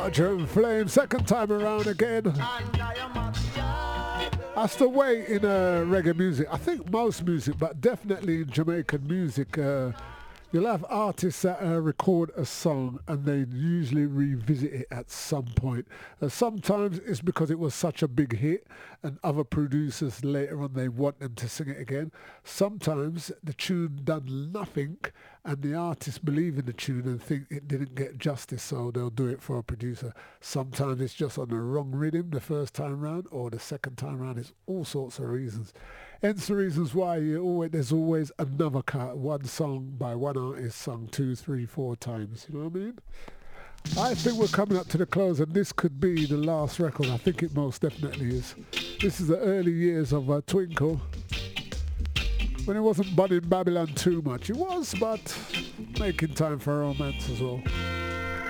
German Flame, second time around again. That's the way in reggae music. I think most music, but definitely in Jamaican music, you'll have artists that record a song and they usually revisit it at some point. Sometimes it's because it was such a big hit and other producers later on they want them to sing it again. Sometimes the tune done nothing and the artists believe in the tune and think it didn't get justice, so they'll do it for a producer. Sometimes it's just on the wrong rhythm the first time round, or the second time round. It's all sorts of reasons. Hence the reasons why there's always another cut, one song by one artist sung 2, 3, 4 times. You know what I mean? I think we're coming up to the close, and this could be the last record. I think it most definitely is. This is the early years of Twinkle. When it wasn't bunning Babylon too much. It was, but making time for romance as well.